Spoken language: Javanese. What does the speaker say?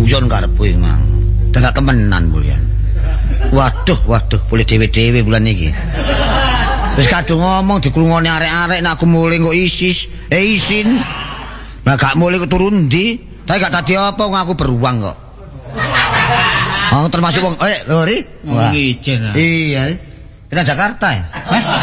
guyon karepku mang. Dadak temenan bulian. Waduh, boleh dhewe-dhewe bulan iki. Wis kadung ngomong dikrungoni arek-arek nek aku mulih kok isin. Lah gak mulih turun ndi? Tapi gak tadi apa aku beruang kok. Oh, termasuk wong lho ri. Wong izin. Iya. Pindah Jakarta ya?